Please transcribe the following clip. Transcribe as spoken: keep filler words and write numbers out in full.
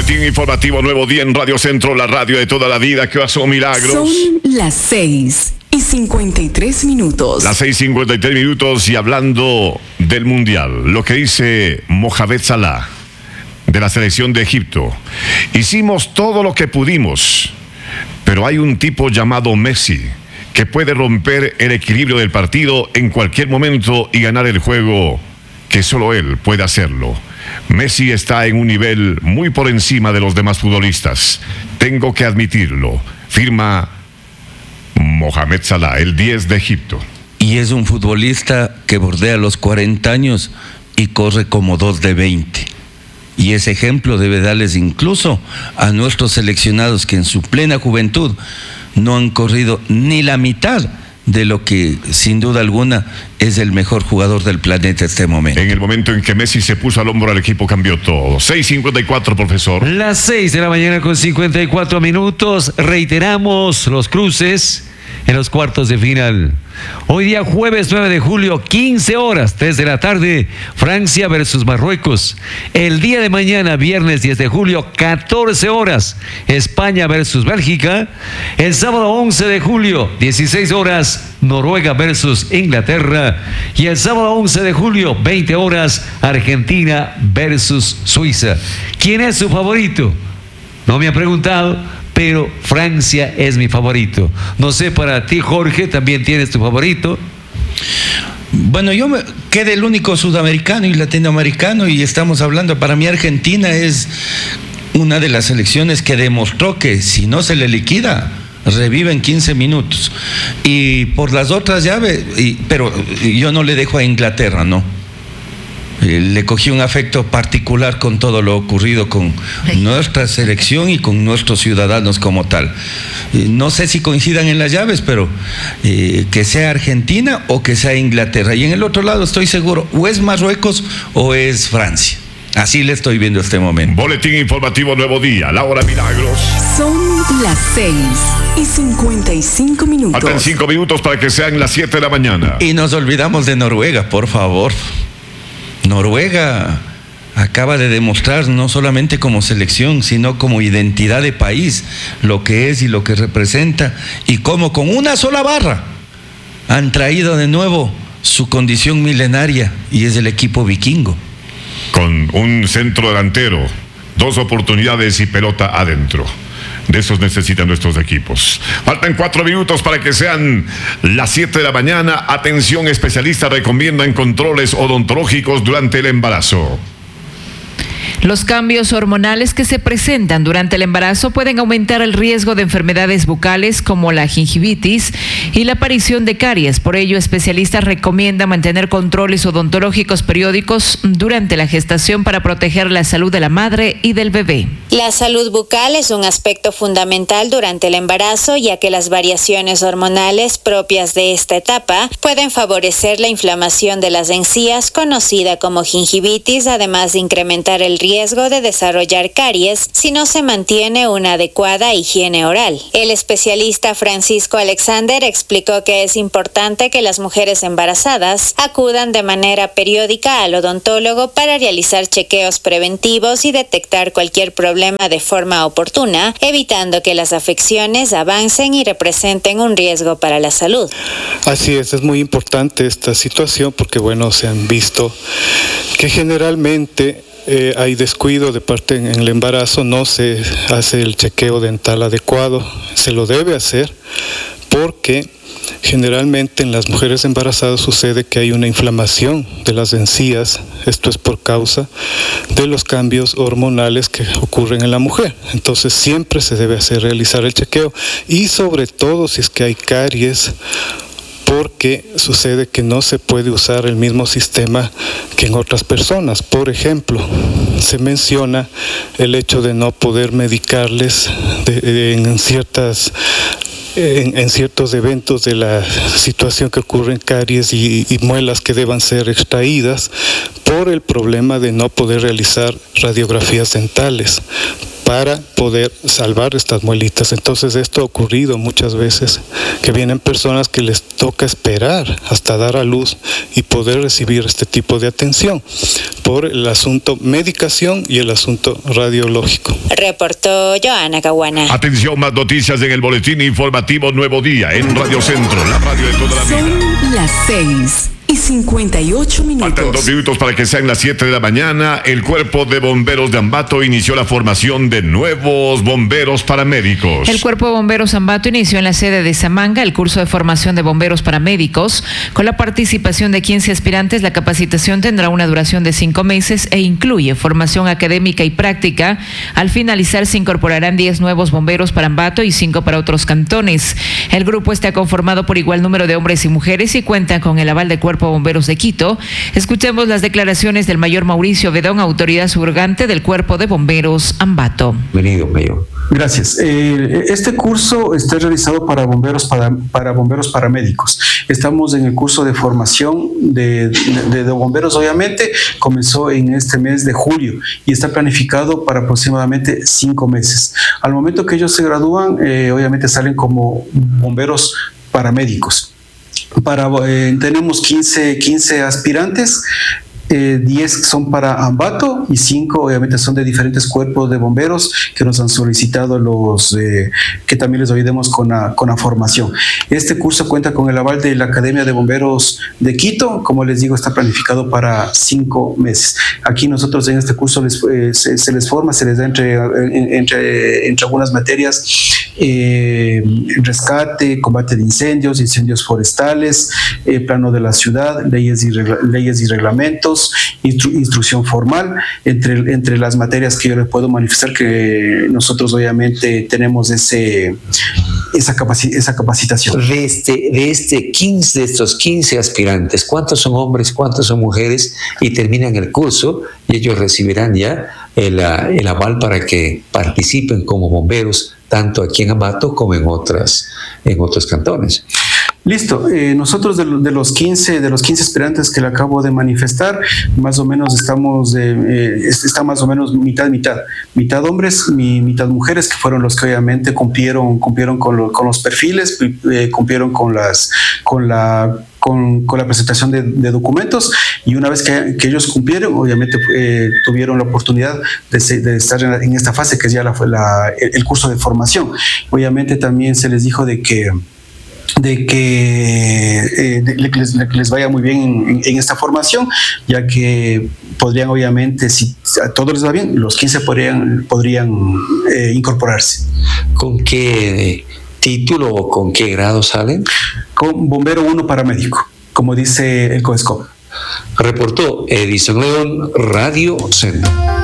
Boletín informativo, nuevo día en Radio Centro, la radio de toda la vida que hace milagros. Son las seis y cincuenta y tres minutos. Las seis y cincuenta y tres minutos y hablando del Mundial, lo que dice Mohamed Salah de la selección de Egipto. Hicimos todo lo que pudimos, pero hay un tipo llamado Messi que puede romper el equilibrio del partido en cualquier momento y ganar el juego, que solo él puede hacerlo. Messi está en un nivel muy por encima de los demás futbolistas. Tengo que admitirlo. Firma Mohamed Salah, el diez de Egipto. Y es un futbolista que bordea los cuarenta años y corre como dos de veinte. Y ese ejemplo debe darles incluso a nuestros seleccionados que en su plena juventud no han corrido ni la mitad de lo que sin duda alguna es el mejor jugador del planeta en este momento. En el momento en que Messi se puso al hombro al equipo cambió todo. seis cincuenta y cuatro, profesor. Las seis de la mañana con cincuenta y cuatro minutos. Reiteramos los cruces en los cuartos de final. Hoy día jueves nueve de julio, quince horas, tres de la tarde, Francia versus Marruecos. El día de mañana, viernes diez de julio, catorce horas, España versus Bélgica. El sábado once de julio, dieciséis horas, Noruega versus Inglaterra. Y el sábado once de julio, veinte horas, Argentina versus Suiza. ¿Quién es su favorito? No me ha preguntado, pero Francia es mi favorito. No sé, para ti, Jorge, ¿también tienes tu favorito? Bueno, yo me quedé el único sudamericano y latinoamericano y estamos hablando, para mí Argentina es una de las selecciones que demostró que si no se le liquida, revive en quince minutos. Y por las otras llaves, y, pero yo no le dejo a Inglaterra, ¿no? Le cogí un afecto particular con todo lo ocurrido con nuestra selección y con nuestros ciudadanos como tal. No sé si coincidan en las llaves, pero eh, que sea Argentina o que sea Inglaterra. Y en el otro lado estoy seguro, o es Marruecos o es Francia. Así le estoy viendo este momento. Boletín informativo, nuevo día, la hora milagros. Son las seis y cincuenta y cinco minutos. Faltan cinco minutos para que sean las siete de la mañana. Y nos olvidamos de Noruega, por favor. Noruega acaba de demostrar no solamente como selección, sino como identidad de país, lo que es y lo que representa, y cómo con una sola barra han traído de nuevo su condición milenaria, y es el equipo vikingo. Con un centro delantero, dos oportunidades y pelota adentro. De esos necesitan nuestros equipos. Faltan cuatro minutos para que sean las siete de la mañana. Atención, especialistas recomiendan controles odontológicos durante el embarazo. Los cambios hormonales que se presentan durante el embarazo pueden aumentar el riesgo de enfermedades bucales como la gingivitis y la aparición de caries. Por ello, especialistas recomiendan mantener controles odontológicos periódicos durante la gestación para proteger la salud de la madre y del bebé. La salud bucal es un aspecto fundamental durante el embarazo, ya que las variaciones hormonales propias de esta etapa pueden favorecer la inflamación de las encías, conocida como gingivitis, además de incrementar el riesgo de desarrollar caries si no se mantiene una adecuada higiene oral. El especialista Francisco Alexander explicó que es importante que las mujeres embarazadas acudan de manera periódica al odontólogo para realizar chequeos preventivos y detectar cualquier problema de forma oportuna, evitando que las afecciones avancen y representen un riesgo para la salud. Así es, es muy importante esta situación porque, bueno, se han visto que generalmente Eh, hay descuido de parte en el embarazo, no se hace el chequeo dental adecuado, se lo debe hacer porque generalmente en las mujeres embarazadas sucede que hay una inflamación de las encías, esto es por causa de los cambios hormonales que ocurren en la mujer, entonces siempre se debe hacer realizar el chequeo y sobre todo si es que hay caries, porque sucede que no se puede usar el mismo sistema que en otras personas. Por ejemplo, se menciona el hecho de no poder medicarles de, de, en ciertas En, en ciertos eventos de la situación que ocurren caries y, y muelas que deban ser extraídas por el problema de no poder realizar radiografías dentales, para poder salvar estas muelitas. Entonces esto ha ocurrido muchas veces, que vienen personas que les toca esperar hasta dar a luz y poder recibir este tipo de atención por el asunto medicación y el asunto radiológico. Reportó Joana Caguana. Atención, más noticias en el boletín informativo Nuevo Día en Radio Centro, la radio de toda la vida. Son las seis y cincuenta y ocho minutos. Faltan dos minutos para que sean las siete de la mañana. El Cuerpo de Bomberos de Ambato inició la formación de nuevos bomberos paramédicos. El Cuerpo de Bomberos Ambato inició en la sede de Samanga el curso de formación de bomberos paramédicos. Con la participación de quince aspirantes, la capacitación tendrá una duración de cinco meses e incluye formación académica y práctica. Al finalizar se incorporarán diez nuevos bomberos para Ambato y cinco para otros cantones. El grupo está conformado por igual número de hombres y mujeres y cuenta con el aval de Cuerpo Bomberos de Quito. Escuchemos las declaraciones del mayor Mauricio Bedón, autoridad subrogante del Cuerpo de Bomberos Ambato. Bienvenido, mayor. Gracias. Eh, este curso está realizado para bomberos para, para bomberos paramédicos. Estamos en el curso de formación de, de, de bomberos, obviamente, comenzó en este mes de julio y está planificado para aproximadamente cinco meses. Al momento que ellos se gradúan, eh, obviamente salen como bomberos paramédicos. Para, eh, tenemos quince, quince aspirantes, eh, diez son para Ambato y cinco obviamente son de diferentes cuerpos de bomberos que nos han solicitado los eh, que también les ayudemos con la, con la formación. Este curso cuenta con el aval de la Academia de Bomberos de Quito. Como les digo, está planificado para cinco meses. Aquí nosotros en este curso les, eh, se, se les forma, se les da entre, entre, entre algunas materias eh, rescate, combate de incendios, incendios forestales, eh, plano de la ciudad, leyes y, regla, leyes y reglamentos, Instru instrucción formal, entre, entre las materias que yo les puedo manifestar que nosotros obviamente tenemos ese, esa, capaci esa capacitación. De, este, de, este quince, de estos quince aspirantes, ¿cuántos son hombres, cuántos son mujeres? Y terminan el curso y ellos recibirán ya el, el aval para que participen como bomberos, tanto aquí en Ambato como en, otras, en otros cantones. Listo, eh, nosotros de, de los quince de los quince aspirantes que le acabo de manifestar, más o menos estamos de, eh, está más o menos mitad mitad, mitad hombres, mi, mitad mujeres, que fueron los que obviamente cumplieron cumplieron con, lo, con los perfiles, eh, cumplieron con las con la Con, con la presentación de, de documentos, y una vez que, que ellos cumplieron, obviamente eh, tuvieron la oportunidad de, de estar en, en esta fase que es ya la, la, el curso de formación. Obviamente también se les dijo de que de que eh, de, de, les, de, que les vaya muy bien en, en esta formación, ya que podrían obviamente, si a todos les va bien, los quince podrían, podrían eh, incorporarse. ¿Con qué título o con qué grado salen? Con bombero uno paramédico, como dice el COESCOP. Reportó Edison León, Radio Centro.